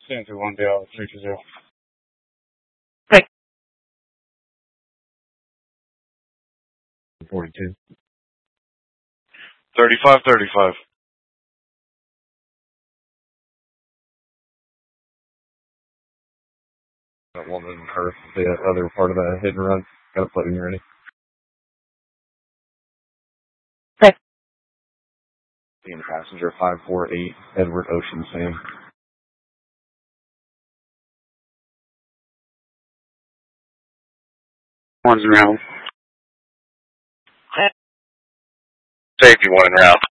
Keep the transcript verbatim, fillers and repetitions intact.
Stand two one Dallas three two zero. Right. Forty-two. Thirty-five, thirty-five. That woman hurt the other part of the hit and run. Got a plate when you're ready. Right. Being passenger five four eight, Edward Ocean Sam. One's around. Safety one in route.